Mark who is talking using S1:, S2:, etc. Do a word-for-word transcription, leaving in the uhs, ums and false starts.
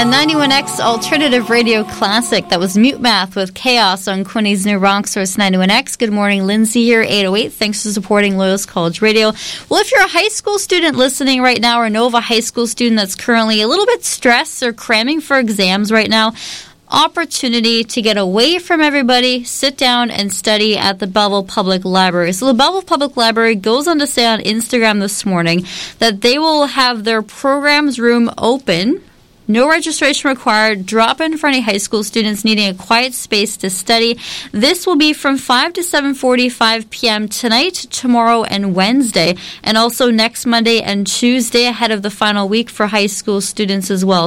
S1: A ninety-one X Alternative Radio Classic. That was Mute Math with Chaos on Quinny's New Rock Source ninety-one X. Good morning, Lindsay here, eight oh eight. Thanks for supporting Loyalist College Radio. Well, if you're a high school student listening right now or know of a high school student that's currently a little bit stressed or cramming for exams right now, opportunity to get away from everybody, sit down and study at the Belleville Public Library. So the Belleville Public Library goes on to say on Instagram this morning that they will have their programs room open. No registration required. Drop in for any high school students needing a quiet space to study. This will be from five to seven forty-five p.m. tonight, tomorrow, and Wednesday, and also next Monday and Tuesday ahead of the final week for high school students as well.